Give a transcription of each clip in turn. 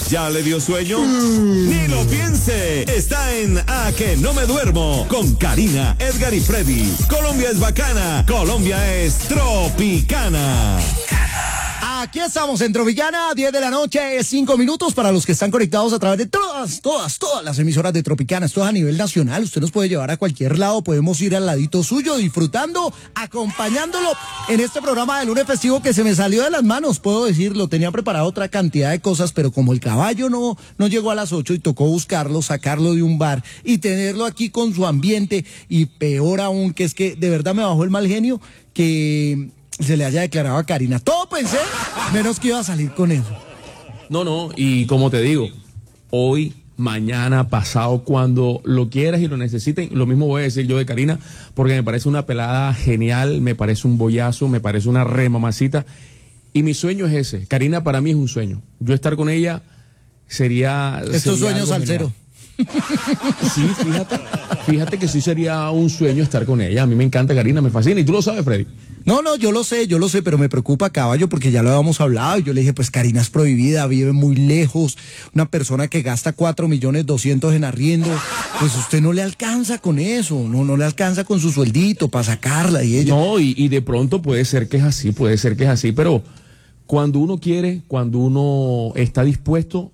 ¿Ya le dio sueño? Ni lo piense. Está en A que no me duermo con Karina, Edgar y Freddy. Colombia es bacana. Colombia es tropicana. Aquí estamos en Tropicana, 10 de la noche, 5 minutos para los que están conectados a través de todas las emisoras de Tropicana. Esto es a nivel nacional, usted nos puede llevar a cualquier lado, podemos ir al ladito suyo, disfrutando, acompañándolo en este programa de lunes festivo que se me salió de las manos, puedo decirlo. Tenía preparado otra cantidad de cosas, pero como el caballo no llegó a las 8 y tocó buscarlo, sacarlo de un bar y tenerlo aquí con su ambiente, y peor aún, que es que de verdad me bajó el mal genio que se le haya declarado a Karina. Todo pensé, menos que iba a salir con eso. No, y como te digo, hoy, mañana, pasado, cuando lo quieras y lo necesiten, lo mismo voy a decir yo de Karina, porque me parece una pelada genial, me parece un bollazo, me parece una remamacita, y mi sueño es ese. Karina para mí es un sueño. Yo estar con ella sería... Estos sueños al cero. Sí, fíjate que sí sería un sueño estar con ella. A mí me encanta Karina, me fascina, y tú lo sabes, Freddy. No, yo lo sé, pero me preocupa, caballo, porque ya lo habíamos hablado, y yo le dije, pues Karina es prohibida, vive muy lejos, una persona que gasta 4.200.000 en arriendo, pues usted no le alcanza con eso, no le alcanza con su sueldito para sacarla y ella. No, y de pronto puede ser que es así, pero cuando uno quiere, cuando uno está dispuesto,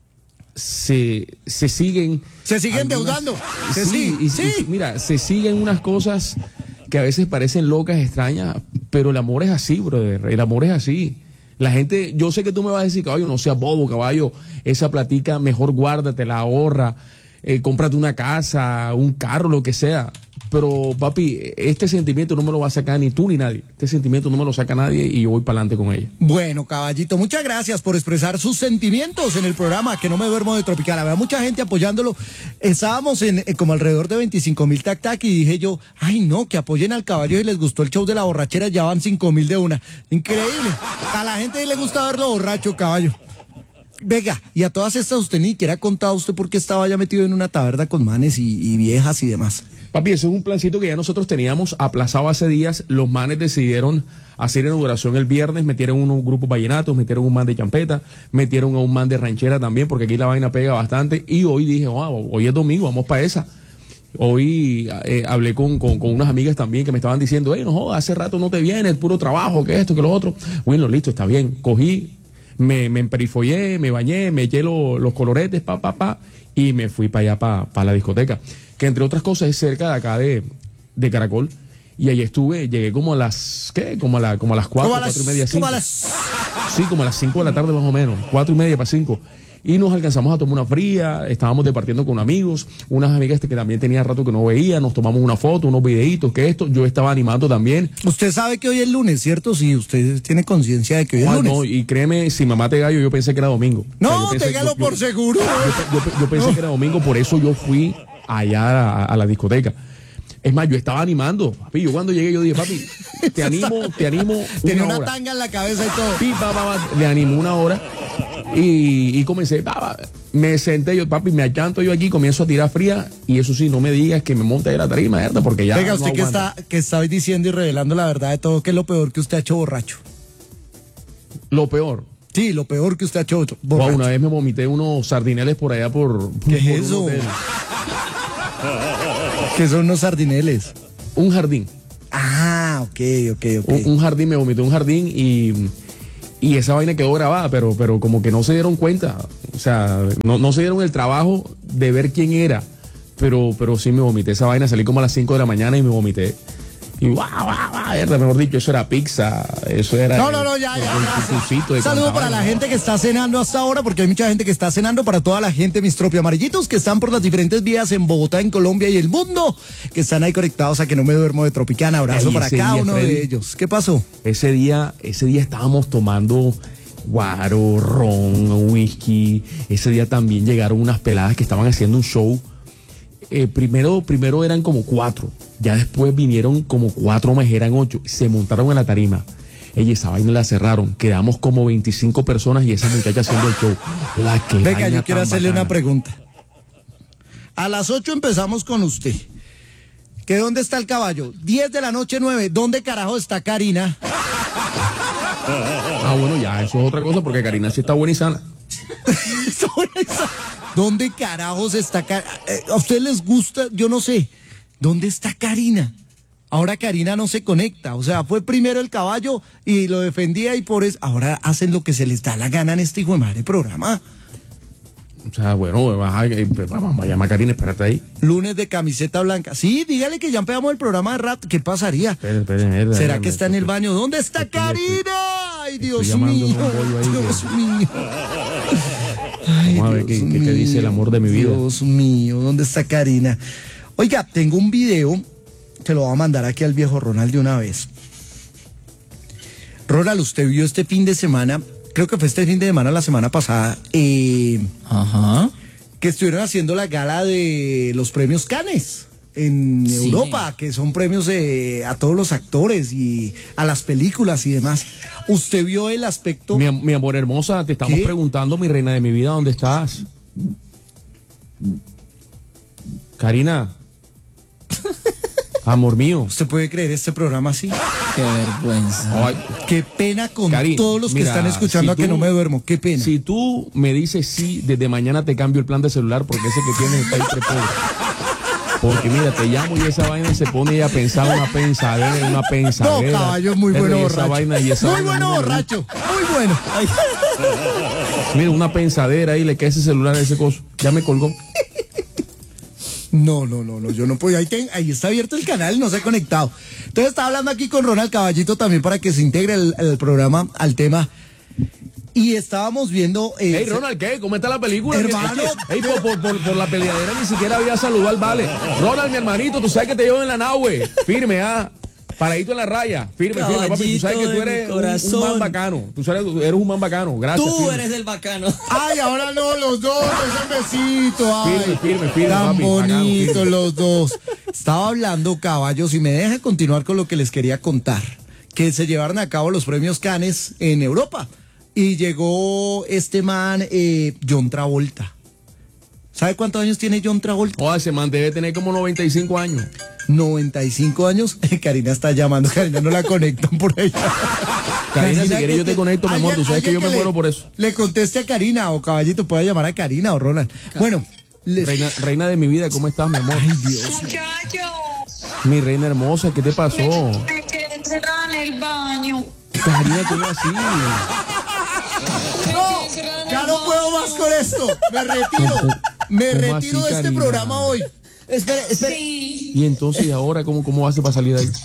se siguen endeudando. Mira, se siguen unas cosas que a veces parecen locas, extrañas, pero el amor es así, brother, el amor es así. La gente, yo sé que tú me vas a decir, caballo, no seas bobo, caballo, esa platica mejor guárdatela, ahorra, cómprate una casa, un carro, lo que sea. Pero, papi, este sentimiento no me lo va a sacar ni tú ni nadie. Este sentimiento no me lo saca nadie y yo voy para adelante con ella. Bueno, caballito, muchas gracias por expresar sus sentimientos en el programa Que no me duermo de Tropicana. Había mucha gente apoyándolo. Estábamos en como alrededor de 25.000 tac y dije yo, ay no, que apoyen al caballo y les gustó el show de la borrachera, ya van 5.000 de una. Increíble. A la gente le gusta verlo borracho, caballo. Venga, y a todas estas usted ni siquiera ha contado usted por qué estaba ya metido en una taberna con manes y viejas y demás. Papi, eso es un plancito que ya nosotros teníamos aplazado hace días. Los manes decidieron hacer inauguración el viernes, metieron unos grupos vallenatos, metieron un man de champeta, metieron a un man de ranchera también, porque aquí la vaina pega bastante. Y hoy dije, wow, hoy es domingo, vamos para esa. Hoy hablé con unas amigas también que me estaban diciendo, no jodas, hace rato no te vienes, puro trabajo, que esto, que lo otro. Bueno, listo, está bien. Cogí, me emperifollé, me bañé, me eché los coloretes, y me fui para allá, para la discoteca, que entre otras cosas es cerca de acá de Caracol, y ahí llegué como a las, como a las 4, 4:30, 5. Sí, como a las 5 de la tarde más o menos, 4:30 para 5. Y nos alcanzamos a tomar una fría, estábamos departiendo con amigos, unas amigas que también tenía rato que no veía, nos tomamos una foto, unos videitos, yo estaba animando también. Usted sabe que hoy es lunes, ¿cierto? Si usted tiene conciencia de que hoy es lunes. No, y créeme, si mamá te gallo, yo pensé que era domingo. No, téngalo por seguro. Yo pensé que era domingo, por eso yo fui allá a la discoteca. Es más, yo estaba animando, papi. Yo cuando llegué, yo dije, papi, te animo. Tenía una tanga en la cabeza y todo. Le animé una hora y comencé, me senté yo, papi, me achanto yo aquí, comienzo a tirar fría, y eso sí, no me digas que me monte de la tarima, ¿verdad? Porque ya. Venga, usted que está hoy diciendo y revelando la verdad de todo, ¿qué es lo peor que usted ha hecho borracho? Lo peor. Sí, lo peor que usted ha hecho borracho. Una vez me vomité unos sardineles por allá por ¿Qué es eso? ¿Qué son unos sardineles? Un jardín. Ah, ok. Un jardín, me vomité un jardín y esa vaina quedó grabada, pero como que no se dieron cuenta. O sea, no se dieron el trabajo de ver quién era. Pero sí me vomité esa vaina, salí como a las 5 de la mañana y me vomité. Y mejor dicho, eso era pizza, eso era... No, ya. Saludo para la gente que está cenando hasta ahora, porque hay mucha gente que está cenando, para toda la gente, mis tropi amarillitos, que están por las diferentes vías en Bogotá, en Colombia y el mundo, que están ahí conectados a Que no me duermo de Tropicana. Abrazo para cada uno de ellos. ¿Qué pasó? Ese día estábamos tomando guaro, ron, whisky. Ese día también llegaron unas peladas que estaban haciendo un show. Primero eran como 4, ya después vinieron como 4 más, eran 8, se montaron en la tarima. Esa vaina la cerraron, quedamos como 25 personas y esa muchacha haciendo el show. Venga, yo quiero hacerle una pregunta. A las 8 empezamos con usted. ¿Que dónde está el caballo? 10 de la noche, 9, ¿dónde carajo está Karina? Bueno, ya, eso es otra cosa, porque Karina sí está buena y sana. ¿Dónde carajos está ¿a ustedes les gusta? Yo no sé. ¿Dónde está Karina? Ahora Karina no se conecta. O sea, fue primero el caballo y lo defendía y por eso ahora hacen lo que se les da la gana en este hijo de madre programa. O sea, bueno, vamos a llamar a Karina, espérate ahí. Lunes de camiseta blanca. Sí, dígale que ya empezamos el programa de rap. ¿Qué pasaría? Espere, ¿Será que está en el baño? ¿Dónde está Karina? Ay, Dios mío. Dios mío. Vamos a ver qué dice el amor de mi vida. Dios mío, ¿dónde está Karina? Oiga, tengo un video que lo voy a mandar aquí al viejo Ronald de una vez. Ronald, usted vio este fin de semana, creo que fue este fin de semana, la semana pasada, Ajá. que estuvieron haciendo la gala de los premios Cannes en Europa, que son premios a todos los actores y a las películas y demás. ¿Usted vio el aspecto? Mi amor hermosa, te estamos preguntando, mi reina de mi vida, ¿dónde estás? Karina. Amor mío. ¿Usted puede creer este programa así? Qué vergüenza. Ay, Qué pena con Cari, todos los que mira, están escuchando si a que tú- no me duermo. Qué pena. si tú me dices sí, desde mañana te cambio el plan de celular porque ese que tienes está pobre. Porque mira, te llamo y esa vaina se pone a pensar una pensadera. No, caballo, es muy bueno borracho. Muy bueno borracho. Muy bueno. Ay. Mira, una pensadera y le cae ese celular a ese coso. Ya me colgó. No, yo no puedo. Ahí está abierto el canal, no se ha conectado. Entonces estaba hablando aquí con Ronald Caballito también para que se integre el programa al tema. Y estábamos viendo... Hey, Ronald, ¿qué? ¿Cómo está la película? Hermano. Hey, por la peleadera ni siquiera había saludado al vale. Ronald, mi hermanito, tú sabes que te llevo en la nave. Firme, paradito en la raya. Firme, papi. Tú sabes que tú eres un man bacano. Tú sabes, eres un man bacano. Gracias. Tú firme. eres el bacano. Ay, ahora no, los dos, ese besito. Ay, Firme, tan papi, bonitos bacano, los dos. Estaba hablando, caballos, y me deja continuar con lo que les quería contar. Que se llevaron a cabo los premios Cannes en Europa. Y llegó este man, John Travolta. ¿Sabe cuántos años tiene John Travolta? Oh, ese man debe tener como 95 años. 95 años. Karina está llamando, Karina no la conectan por ahí. Karina, si quieres yo te conecto, mi amor. Tú sabes que yo me muero por eso. Le conteste a Karina o Caballito, puede llamar a Karina o Ronald. Bueno. Reina de mi vida, ¿cómo estás, mi amor? Ay, Dios. Mi reina hermosa, ¿qué te pasó? Me quedé encerrada en el baño. Karina, ¿cómo así? No, ya no puedo más con esto. Me retiro. Me ¿Cómo retiro así, de este Karina? programa hoy. Espere. Sí. Y entonces, ¿y ahora cómo hace para salir de ahí?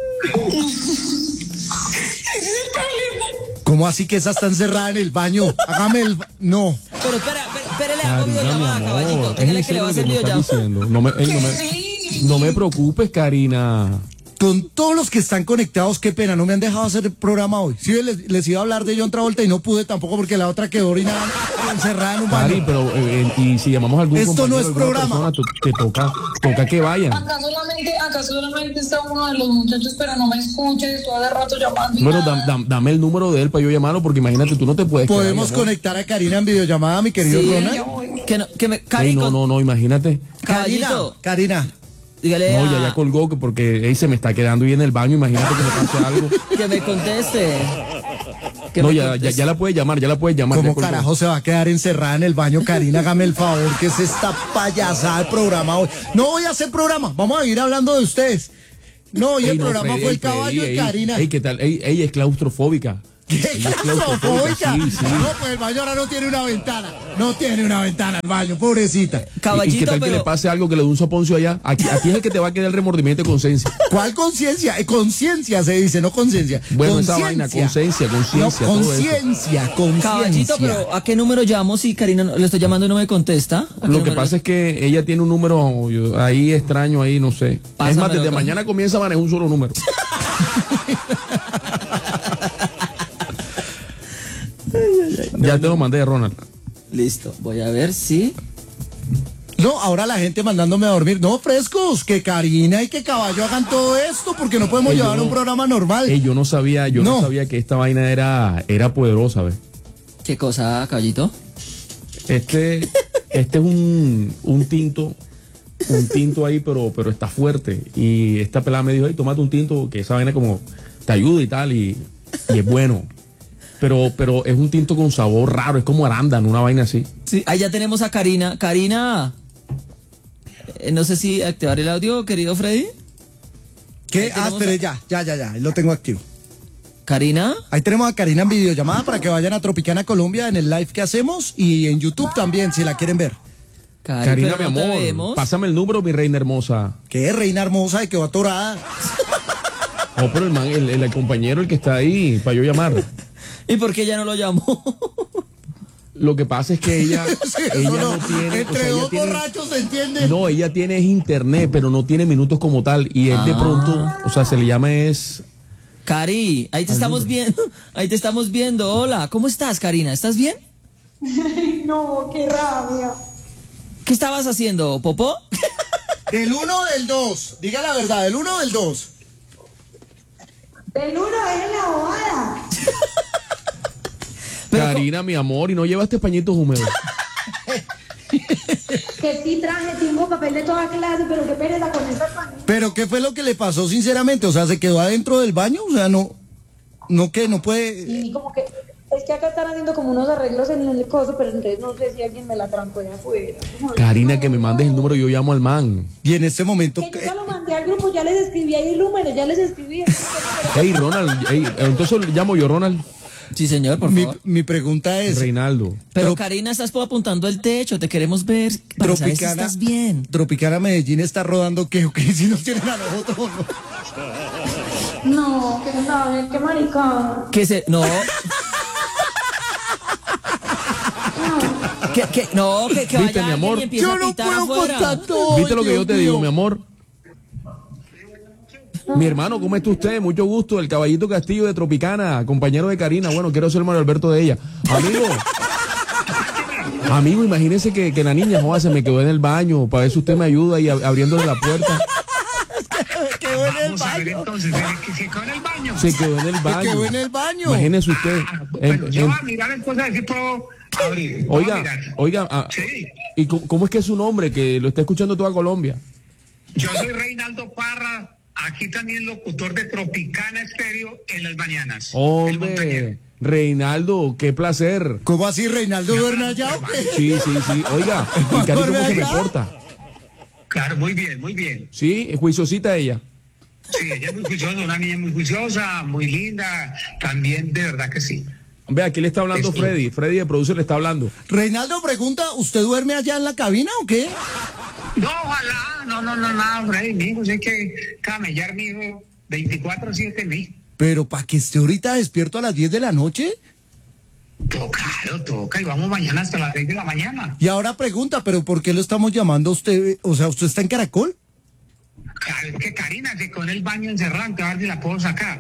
¿Cómo así que esa está encerrada en el baño? Hágame el... No. Pero espérele, hago Karina, mi videollamada, amor, caballito. ¿es Dígale en que le va a serio hacer lo que me estás videollamada. diciendo? No me preocupes, Karina. Con todos los que están conectados, qué pena, no me han dejado hacer el programa hoy. Sí, les iba a hablar de John Travolta y no pude tampoco porque la otra quedó orinada, encerrada en un Cari, baño. pero y si llamamos a algún Esto no compañero, es alguna programa. persona, te toca que vayan. Acá solamente está uno de los muchachos, pero no me escucha. Estoy hace rato llamando. y Bueno, nada. dame el número de él para yo llamarlo, porque imagínate, tú no te puedes quedar, ¿Podemos mi amor. conectar a Karina en videollamada, mi querido Sí. Ronald? Que me... Ey, Cari, no, imagínate. Caballito, Karina. dígale No, ya colgó porque se me está quedando ahí en el baño, imagínate que me pase algo. que me conteste. Que No, me ya conteste. la puedes llamar, ya ¿Cómo colgó. carajo se va a quedar encerrada en el baño? Karina, hágame el favor, que es esta payasada del programa hoy. No voy a hacer programa, vamos a ir hablando de ustedes. No, hoy el Ey, no, programa Freddy, fue el Freddy, caballo de Karina. Ey, ¿qué tal? Ella es claustrofóbica. ¿Qué Ella es claustrofóbica? Sí. No, pues el baño ahora no tiene una ventana. No tiene una ventana el baño, pobrecita. ¿Y qué Caballito, tal que le pero... pase algo que le dé un soponcio allá? Aquí es el que te va a quedar el remordimiento de conciencia. ¿Cuál conciencia? Conciencia se dice, no conciencia. Bueno, esa vaina, conciencia, No, todo eso. conciencia. Caballito, pero ¿a qué número llamo si Karina le estoy llamando y no me contesta? ¿A qué Lo que número? pasa es que ella tiene un número ahí extraño, ahí no sé. Es más, Pásamelo, desde ¿no? mañana comienza a manejar un solo número. Ya te lo mandé, Ronald. Listo, voy a ver si... No, ahora la gente mandándome a dormir. No, frescos, que Karina y que Caballo hagan todo esto porque no podemos Ey, yo llevar no- un programa normal. Yo no sabía que esta vaina era poderosa, ¿ves? ¿Qué cosa, caballito? Este es un tinto ahí, pero está fuerte. Y esta pelada me dijo, hey, tómate un tinto, que esa vaina como te ayuda y tal, y es bueno. pero es un tinto con sabor raro, es como arándano, una vaina así. Sí, ahí ya tenemos a Karina. Karina, no sé si activar el audio, querido Freddy. ¿Qué? Ah, espere, ya, lo tengo activo. Karina. Ahí tenemos a Karina en videollamada para que vayan a Tropicana Colombia en el live que hacemos y en YouTube también, si la quieren ver. Karina, mi pero no te amor, vemos. pásame el número, mi reina hermosa. ¿Qué reina hermosa de que va atorada? Oh, pero el man, el compañero, el que está ahí, para yo llamar. ¿Y por qué ella no lo llamó? Lo que pasa es que ella no tiene... Entre ella dos tiene- borrachos se entiende. No, ella tiene internet, pero no tiene minutos como tal. Y él de pronto, o sea, se le llama es... Cari, ahí te estamos viendo. Ahí te estamos viendo. Hola, ¿cómo estás, Karina? ¿Estás bien? No, qué rabia. ¿Qué estabas haciendo, Popó? ¿Del 1 o del 2? Diga la verdad, ¿del 1 o del 2? Del uno es la bobada. Pero Karina, mi amor, y no llevaste pañitos húmedos. Que sí traje, tengo papel de toda clase, pero qué pereza con esta panita. ¿Pero qué fue lo que le pasó sinceramente? O sea, ¿se quedó adentro del baño? O sea, no puede... Y como que, es que acá están haciendo como unos arreglos en el coso, pero entonces no sé si alguien me la trancó de afuera. Karina, que me mandes el número, yo llamo al man. Y en este momento... Que yo ya lo mandé al grupo, ya les escribí ahí el número, ya les escribí. Hey, Ronald, entonces llamo yo, Ronald. Sí, señor, por favor. Mi pregunta es... Reinaldo. Pero Trop- Karina, estás apuntando el techo, te queremos ver para saber si estás bien. Tropicana Medellín está rodando ¿qué? Si nos tienen a nosotros o no. No, que no, qué maricón. Que se... No. No, que ¿Viste, vaya mi alguien amor? y empiece a pitar afuera. todo. ¿Viste lo que yo te digo, mi amor? amor? Mi hermano, ¿cómo está usted? Mucho gusto, el Caballito Castillo de Tropicana, compañero de Karina. Bueno, quiero ser Mario Alberto de ella. Amigo, imagínese que la niña, joder, se me quedó en el baño, para ver si usted me ayuda y abriéndole la puerta. Quedó en el Vamos a ver baño. entonces, que se quedó en el baño. Se quedó en el baño. quedó en el baño. Imagínese usted. Bueno, yo voy a mirar entonces a ver si puedo abrir. Voy a mirar. Oiga, Sí. ¿y cómo es que es su nombre? Que lo está escuchando toda Colombia. Yo soy Reinaldo Parra, aquí también locutor de Tropicana Estéreo en las mañanas. El montañero. Hombre, Reinaldo, qué placer. ¿Cómo así, Reinaldo duerme allá o qué? Sí. Oiga, ¿y Cari cómo se ¿Verdad? reporta? Claro, muy bien, muy bien. Sí, es juiciosita ella. Sí, ella es muy juiciosa, una niña muy juiciosa, muy linda, también de verdad que sí. Ve, aquí le está hablando Esto. Freddy. Freddy de producer le está hablando. Reinaldo pregunta, ¿usted duerme allá en la cabina o qué? No, ojalá, no, nada, Freddy, mi hijo, hay que camellar, mi hijo, 24/7, mi. Pero para que esté ahorita despierto a las 10 de la noche. Toca, y vamos mañana hasta las 6 de la mañana. Y ahora pregunta, ¿pero por qué lo estamos llamando a usted? O sea, ¿usted está en Caracol? Claro, es que Karina se quedó en el baño encerrada, a ver si la puedo sacar.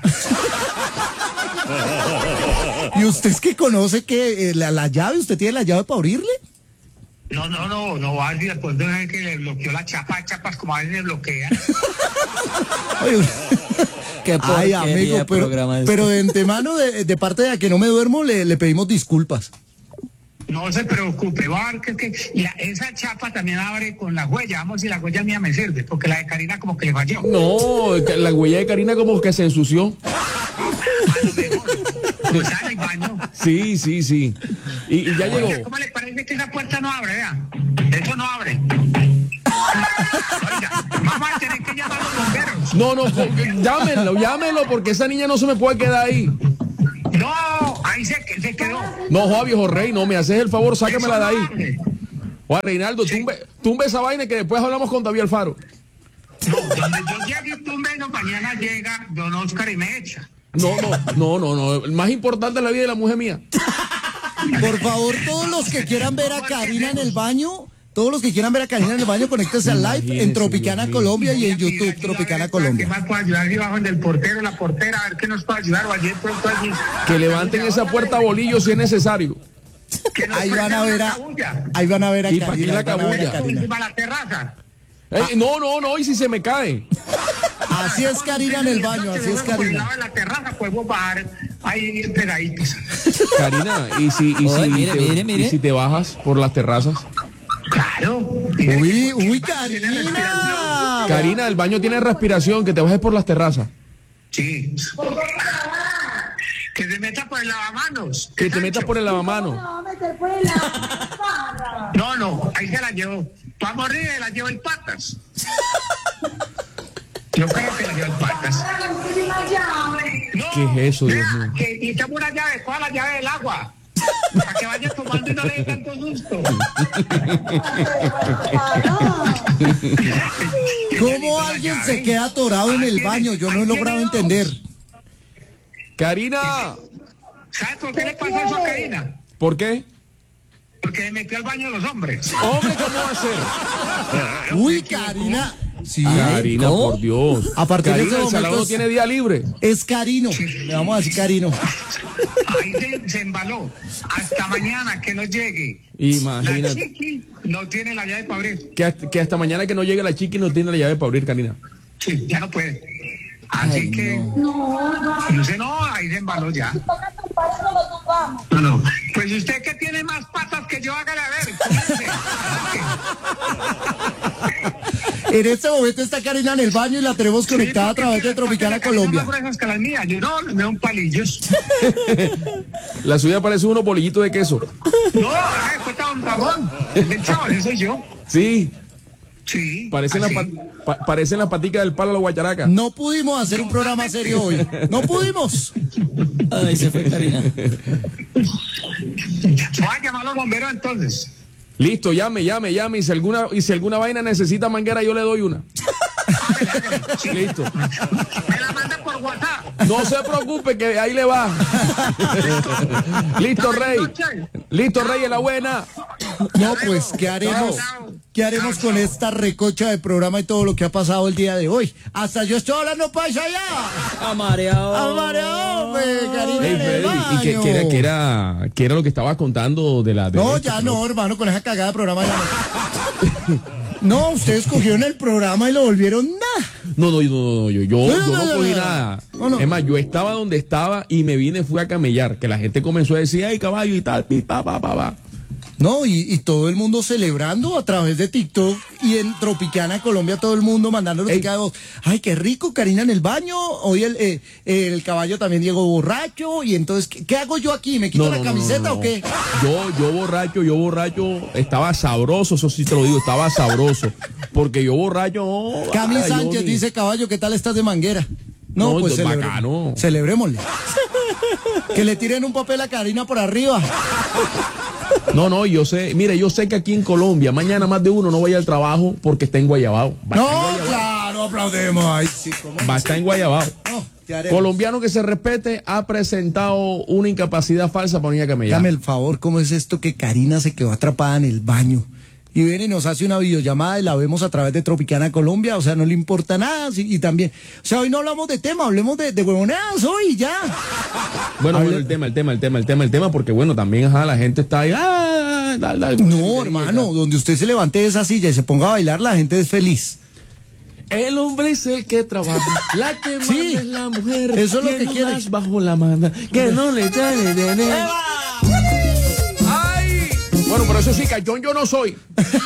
¿Y usted es que conoce que la llave? ¿Usted tiene la llave para abrirle? No, va a decir después de ver que le bloqueó la chapa, chapas como a veces le bloquea. Oye, Qué ay, porquería amigo, de programa este. pero de antemano, de parte de A Que No Me Duermo, le pedimos disculpas. No se preocupe, va a ver que esa chapa también abre con la huella. Vamos, si la huella mía me sirve, porque la de Karina como que le falló. No, la huella de Karina como que se ensució. A lo mejor, como está en el baño. Sí. Y ya Oiga, llegó. ¿cómo le parece que esa puerta no abre, vea? Eso no abre. Oiga, vamos a tener que llamar a los bomberos. No, llámelo, porque esa niña no se me puede quedar ahí. No, ahí se quedó. No, joder, viejo rey, no, me haces el favor, sácamela de ahí. Eso no abre. Juan Reinaldo, tumbe esa vaina que después hablamos con David Alfaro. No, donde yo llegue a tumbe, no, mañana llega don Oscar y me echa. No. El más importante es la vida de la mujer mía. Por favor, todos los que quieran ver a Karina en el baño, conéctense al live en Imagínese, Tropicana Dios mío. Colombia y en Mira, YouTube mira, Tropicana ¿qué Colombia. más puede ayudar? Si bajo del portero, la portera, a ver qué nos puede ayudar. O allí de pronto allí. Que levanten esa puerta a bolillo si es necesario. Que nos Ahí van a presten ver una a cabulla. ahí van a ver a ¿Y para qué Karina. la ahí van a ver a cabulla? Karina. Encima de la terraza. No, y si se me cae. Así es Karina en el baño, así es Por el Karina. lado de la terraza podemos bajar ahí bien pegaditos. Karina, ¿y si te bajas por las terrazas? Claro. Uy, Karina. Karina, el baño tiene respiración, que te bajes por las terrazas. Sí. Que se meta por el lavamanos. Que te metas por el ¿Cómo lavamanos. me va a meter por el lado? No, ahí se la llevo. Para morir la llevo en patas. Yo creo que la llevo en patas. No, ¿Qué es eso, Dios vea, mío? que quitamos una llave, ¿cuál es la llave del agua? Para que vaya tomando y no le dé tanto susto. ¿Cómo alguien se queda atorado en el baño? Yo no he logrado entender. Karina, ¿Sabes por qué le pasa eso a Karina? ¿por qué? Porque se metió al baño de los hombres. Hombre, ¿cómo va a ser? Uy, Karina. Sí, Karina, ¿cómo? por Dios. A partir de Karina, ese el Salado momento no tiene día libre. es Carino. Le vamos a decir Carino. Ahí se embaló. Hasta mañana que no llegue. La Imagínate. chiqui no tiene la llave para abrir. Que hasta mañana que no llegue la chiqui no tiene la llave para abrir, Karina. Sí, ya no puede. Así que, no sé, no, ahí se embaló ya. Toca tumbar eso, lo tumbamos. No. Pues usted que tiene más patas que yo, hágale a ver. Comience. En este momento está Karina en el baño y la tenemos conectada a través de Tropicana Colombia. Más gruesas que las mías. Yo no, me dan palillos. La suya parece unos bolillitos de queso. No, cuesta un jabón. El chaval, ese soy yo. Sí, Sí. parecen así. parecen las paticas del palo a la guacharaca. No pudimos hacer un programa serio hoy. No pudimos. Ay, se fue Karina. Voy a llamar a los bomberos entonces. Listo, llame. Y si alguna vaina necesita manguera, yo le doy una. Listo. Me la mandan por WhatsApp. No se preocupe, que ahí le va. Listo, Rey. Listo, Rey, en la buena. No, pues, ¿qué haremos? ¿Qué haremos con esta recocha de programa y todo lo que ha pasado el día de hoy? Hasta yo estoy hablando paisa ya. Amareado. Amareado, Karina Ey, en el Freddy, ¿y baño. qué era lo que estaba contando de la... de No, esto? ya no, hermano, con esa cagada de programa ya no. No, ustedes cogieron el programa y lo volvieron nada. No, yo no cogí nada. No. Es más, yo estaba donde estaba y me vine, fui a camellar, que la gente comenzó a decir, ay, caballo y tal, pi, pa. No, y todo el mundo celebrando a través de TikTok y en Tropicana Colombia todo el mundo mandando los ay, qué rico, Karina en el baño, hoy el caballo también llegó borracho y entonces, ¿qué hago yo aquí? ¿Me quito la camiseta o qué? Yo borracho, estaba sabroso, eso sí te lo digo, estaba sabroso, porque yo borracho... Cami ay, Sánchez yo ni- dice, caballo, ¿qué tal estás de manguera? No, No, pues bacano. celebrémosle. Que le tiren un papel a Karina por arriba. No, yo sé que aquí en Colombia, mañana más de uno no vaya al trabajo porque está en Guayabao. No, claro, aplaudemos. Ay, sí, ¿cómo? Va a estar en Guayabao. No, ¿qué haremos? Colombiano que se respete ha presentado una incapacidad falsa para venir a camellar. Dame el favor, ¿cómo es esto que Karina se quedó atrapada en el baño? Y viene y nos hace una videollamada y la vemos a través de Tropicana Colombia, o sea, no le importa nada, y también, o sea, hoy no hablamos de tema, hablemos de huevonadas hoy, ya. Bueno, el tema, porque bueno, también la gente está ahí. Dale. No, hermano, donde usted se levante de esa silla y se ponga a bailar, la gente es feliz. El hombre es el que trabaja, la que manda Sí, es la mujer. eso es lo que no quiere. das bajo la manda, que no le sale de nada. ¡Ay! Bueno, pero eso sí, cachón yo no soy.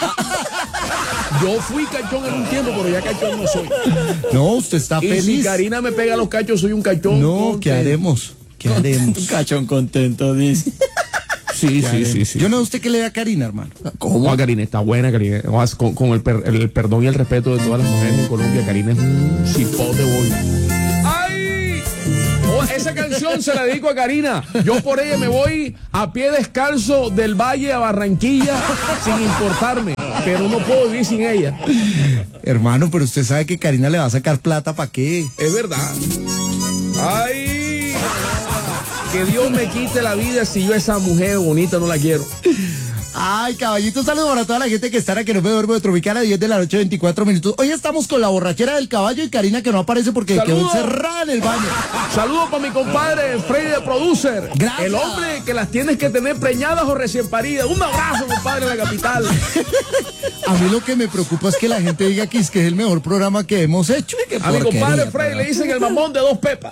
Yo fui cachón en un tiempo, pero ya cachón no soy. No, usted está Y si feliz. Karina me pega los cachos, soy un cachón. No, ¿qué haremos? ¿Qué haremos? Un cachón contento, dice. Sí. Yo no sé usted qué le da a Karina, hermano. ¿Cómo? Karina está buena, Karina. Con el perdón y el respeto de todas las mujeres en Colombia, Karina es un cipote boy. ¡Ay! Oh, esa canción se la dedico a Karina. Yo por ella me voy a pie descalzo del Valle a Barranquilla sin importarme. Pero no puedo vivir sin ella. Hermano, pero usted sabe que Karina le va a sacar plata, ¿para qué? Es verdad. ¡Ay! Que Dios me quite la vida si yo esa mujer bonita no la quiero. Ay, caballito, saludos para toda la gente que está en Que No Me Duermo de Tropicana, 10 de la noche, 24 minutos. Hoy estamos con la borrachera del caballo y Karina que no aparece porque quedó ¡Saludos! encerrada en el baño. Saludos para mi compadre Freddy de Producer. Gracias. El hombre que las tienes que tener preñadas o recién paridas. Un abrazo, compadre, de la capital. A mí lo que me preocupa es que la gente diga que es el mejor programa que hemos hecho. Qué A mi porquería, compadre Freddy programa. le dicen el mamón de 2 pepas.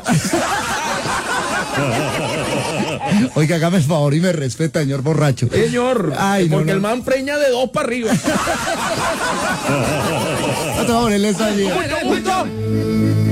Oiga, hágame el favor y me respeta, señor borracho. Señor, Ay, no, porque no. el man preña de 2 para arriba. No te voy a ponerle esa idea. ¡Cuito!